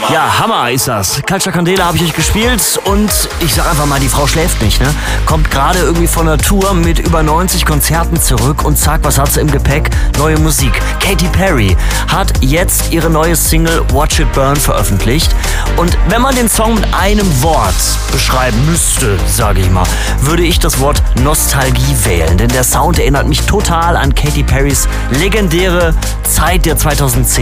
Ja, Hammer ist das. Culture Candela habe ich euch gespielt und ich sag einfach mal, die Frau schläft nicht, ne? Kommt gerade irgendwie von einer Tour mit über 90 Konzerten zurück und zack, was hat sie im Gepäck? Neue Musik. Katy Perry hat jetzt ihre neue Single Watch It Burn veröffentlicht und wenn man den Song mit einem Wort beschreiben müsste, sage ich mal, würde ich das Wort Nostalgie wählen, denn der Sound erinnert mich total an Katy Perrys legendäre Zeit der 2010